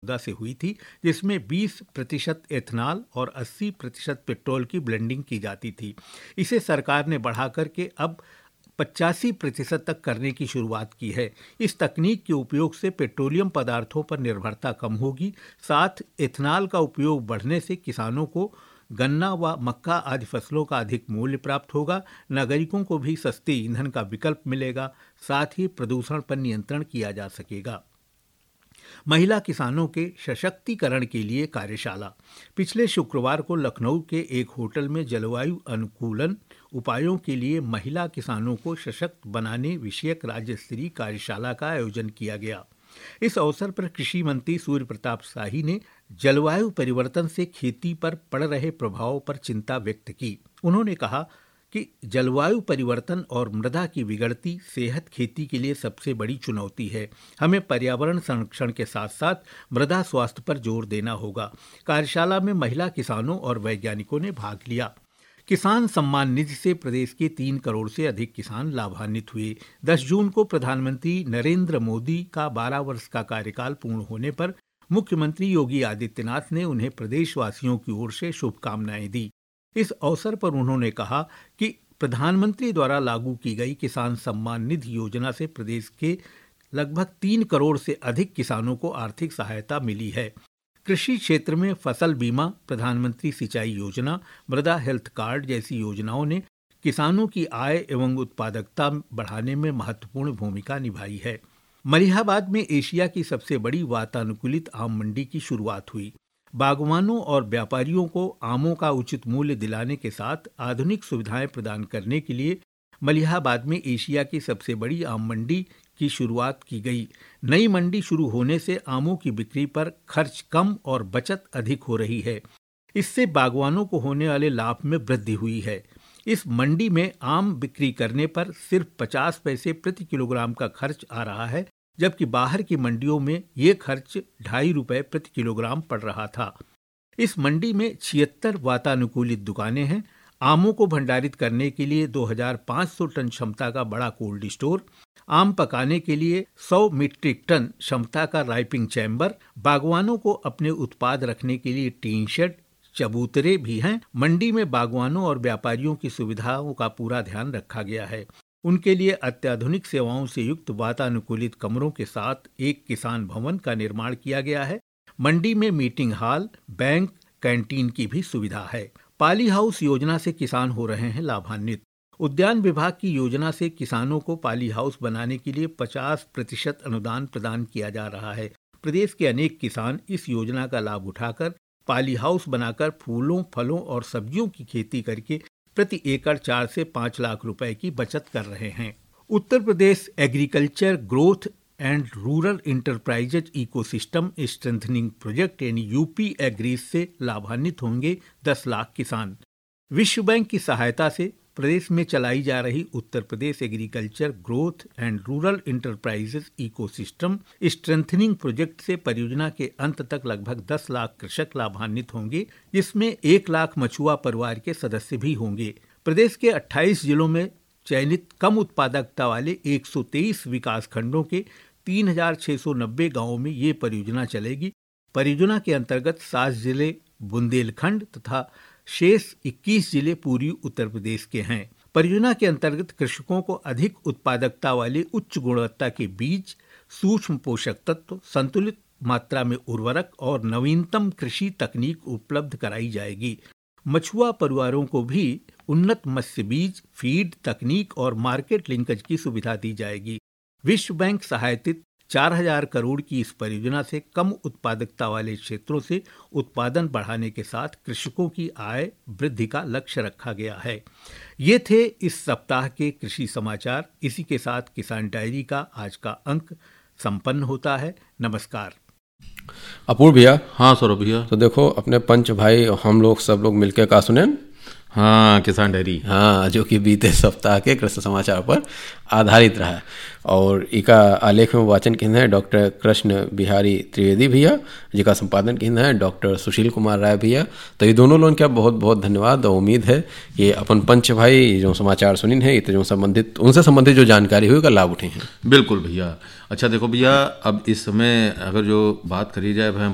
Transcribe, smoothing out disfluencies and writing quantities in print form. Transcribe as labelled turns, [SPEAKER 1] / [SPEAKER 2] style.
[SPEAKER 1] सौदा से हुई थी, जिसमें 20% एथनॉल और 80% पेट्रोल की ब्लेंडिंग की जाती थी। इसे सरकार ने बढ़ाकर के अब 85% तक करने की शुरुआत की है। इस तकनीक के उपयोग से पेट्रोलियम पदार्थों पर निर्भरता कम होगी। साथ एथनॉल का उपयोग बढ़ने से किसानों को गन्ना व मक्का आदि फसलों का अधिक मूल्य प्राप्त होगा। नागरिकों को भी सस्ते ईंधन का विकल्प मिलेगा। साथ ही प्रदूषण पर नियंत्रण किया जा सकेगा। महिला किसानों के सशक्तिकरण के लिए कार्यशाला। पिछले शुक्रवार को लखनऊ के एक होटल में जलवायु अनुकूलन उपायों के लिए महिला किसानों को सशक्त बनाने विषयक राज्य स्तरीय कार्यशाला का आयोजन किया गया। इस अवसर पर कृषि मंत्री सूर्य प्रताप शाही ने जलवायु परिवर्तन से खेती पर पड़ रहे प्रभाव पर चिंता व्यक्त की। उन्होंने कहा कि जलवायु परिवर्तन और मृदा की बिगड़ती सेहत खेती के लिए सबसे बड़ी चुनौती है। हमें पर्यावरण संरक्षण के साथ साथ मृदा स्वास्थ्य पर जोर देना होगा। कार्यशाला में महिला किसानों और वैज्ञानिकों ने भाग लिया। किसान सम्मान निधि से प्रदेश के 3 करोड़ से अधिक किसान लाभान्वित हुए। 10 जून को प्रधानमंत्री नरेंद्र मोदी का 12 वर्ष का कार्यकाल पूर्ण होने पर मुख्यमंत्री योगी आदित्यनाथ ने उन्हें प्रदेशवासियों की ओर से शुभकामनाएं दी। इस अवसर पर उन्होंने कहा कि प्रधानमंत्री द्वारा लागू की गई किसान सम्मान निधि योजना से प्रदेश के लगभग 3 करोड़ से अधिक किसानों को आर्थिक सहायता मिली है। कृषि क्षेत्र में फसल बीमा, प्रधानमंत्री सिंचाई योजना, मृदा हेल्थ कार्ड जैसी योजनाओं ने किसानों की आय एवं उत्पादकता बढ़ाने में महत्वपूर्ण भूमिका निभाई है। मलिहाबाद में एशिया की सबसे बड़ी वातानुकूलित आम मंडी की शुरुआत हुई। बागवानों और व्यापारियों को आमों का उचित मूल्य दिलाने के साथ आधुनिक सुविधाएं प्रदान करने के लिए मलिहाबाद में एशिया की सबसे बड़ी आम मंडी की शुरुआत की गई। नई मंडी शुरू होने से आमों की बिक्री पर खर्च कम और बचत अधिक हो रही है। इससे बागवानों को होने वाले लाभ में वृद्धि हुई है। इस मंडी में आम बिक्री करने पर सिर्फ 50 पैसे प्रति किलोग्राम का खर्च आ रहा है, जबकि बाहर की मंडियों में ये खर्च 2.5 रुपये प्रति किलोग्राम पड़ रहा था। इस मंडी में 76 वातानुकूलित दुकानें हैं। आमों को भंडारित करने के लिए 2500 टन क्षमता का बड़ा कोल्ड स्टोर, आम पकाने के लिए 100 मीट्रिक टन क्षमता का राइपिंग चैम्बर, बागवानों को अपने उत्पाद रखने के लिए टीन शेड, चबूतरे भी हैं। मंडी में बागवानों और व्यापारियों की सुविधाओं का पूरा ध्यान रखा गया है। उनके लिए अत्याधुनिक सेवाओं से युक्त वातानुकूलित कमरों के साथ एक किसान भवन का निर्माण किया गया है। मंडी में मीटिंग हॉल, बैंक, कैंटीन की भी सुविधा है। पाली हाउस योजना से किसान हो रहे हैं लाभान्वित। उद्यान विभाग की योजना से किसानों को पाली हाउस बनाने के लिए 50% अनुदान प्रदान किया जा रहा है। प्रदेश के अनेक किसान इस योजना का लाभ उठाकर पाली हाउस बनाकर फूलों, फलों और सब्जियों की खेती करके प्रति एकड़ 4 से 5 लाख रुपए की बचत कर रहे हैं। Uttar Pradesh agriculture growth and rural enterprises ecosystem strengthening project यानी यूपी एग्रीज से लाभान्वित होंगे 10 लाख किसान। विश्व बैंक की सहायता से प्रदेश में चलाई जा रही Uttar Pradesh agriculture growth and rural enterprises ecosystem strengthening project से परियोजना के अंत तक लगभग 10 लाख कृषक लाभान्वित होंगे, जिसमें 1 लाख मछुआ परिवार के सदस्य भी होंगे। प्रदेश के 28 जिलों में चयनित कम उत्पादकता वाले 123 विकास खंडों के 3690 गांवों में ये परियोजना चलेगी। परियोजना के अंतर्गत 7 जिले बुंदेलखंड तथा शेष 21 जिले पूर्वी उत्तर प्रदेश के हैं। परियोजना के अंतर्गत कृषकों को अधिक उत्पादकता वाले उच्च गुणवत्ता के बीज, सूक्ष्म पोषक तत्व, संतुलित मात्रा में उर्वरक और नवीनतम कृषि तकनीक उपलब्ध कराई जाएगी। मछुआ परिवारों को भी उन्नत मत्स्य बीज, फीड तकनीक और मार्केट लिंकेज की सुविधा दी जाएगी। विश्व बैंक सहायतित 4000 करोड़ की इस परियोजना से कम उत्पादकता वाले क्षेत्रों से उत्पादन बढ़ाने के साथ कृषकों की आय वृद्धि का लक्ष्य रखा गया है। ये थे इस सप्ताह के कृषि समाचार। इसी के साथ किसान डायरी का आज का अंक संपन्न होता है। नमस्कार।
[SPEAKER 2] अपूर्व भैया।
[SPEAKER 3] हाँ सौरभ भैया।
[SPEAKER 2] तो देखो अपने पंच भाई हम लोग सब लोग मिलकर का सुने।
[SPEAKER 3] हाँ, किसान डायरी।
[SPEAKER 2] हाँ, जो कि बीते सप्ताह के कृषि समाचार पर आधारित रहा और इका आलेख में वाचन किए हैं डॉक्टर कृष्ण बिहारी त्रिवेदी भैया, जिसका संपादन किए हैं डॉक्टर सुशील कुमार राय भैया। तो ये दोनों लोगों का बहुत बहुत धन्यवाद और उम्मीद है कि अपन पंच भाई जो समाचार सुनिन है जो संबंधित उनसे संबंधित जो जानकारी हुई का लाभ उठे हैं।
[SPEAKER 3] बिल्कुल भैया। अच्छा देखो भैया, अब इस समय अगर जो बात करी जाए